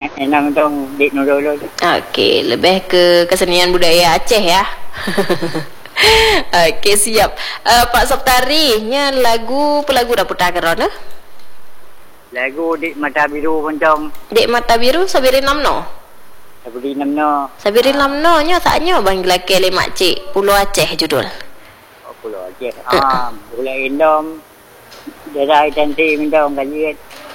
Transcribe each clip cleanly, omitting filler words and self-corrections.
Enam tong Dik Nurul. Okey, lebih ke kesenian budaya Aceh ya. Okey, siap. Pak Saptari, nya lagu dah putar kerana? Lagu Dik Mata Biru pontong. Dek Mata Biru Sabirin Lamno. Sabirin Namno. Sabirin Lamno nya saknya bang laki lemak cik Pulau Aceh judul. Oh, Pulau Aceh. Pulau Indom. Daerah Tanti Mindong kajian.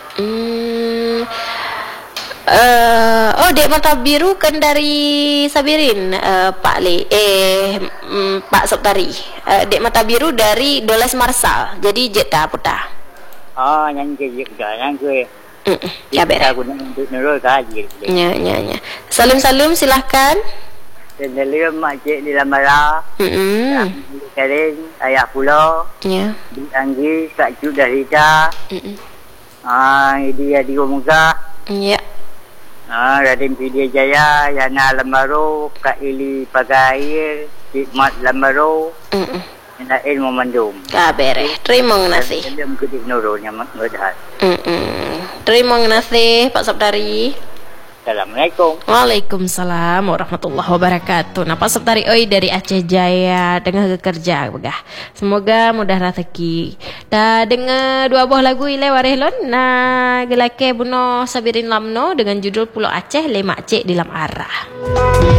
Dek Mata Biru kan dari Sabirin, Pak Pak Saptari. Dek Mata Biru dari Doles Marsal. Jadi jet dah putar. Nyanyi ke jangan ke. Ya beres. Aku nak Nurul kaji. Ya. Salam silahkan. Dan dalam makcik di Lamara. Kering, ayah pulau. Ya. Di Anggi, Kak Cuk dah Rita. Dia di Muka. Ya. Raden Pidia Jaya, Yana Lambaro, Kak Ili Pagair, Hikmat Lambaro, Nail Memandung. Beres. Terima kasih. Dalam Kedik Nurul yang mudah. Terima kasih Pak Saptari. Assalamualaikum. Waalaikumsalam warahmatullahi wabarakatuh. Pak Saptari oi dari Aceh Jaya tengah kerja begah. Semoga mudah rezeki. Dah dengar dua buah lagu ile warehlon na gelake buno Sabirin Lamno dengan judul Pulau Aceh Lemak Cik di Lam Arah.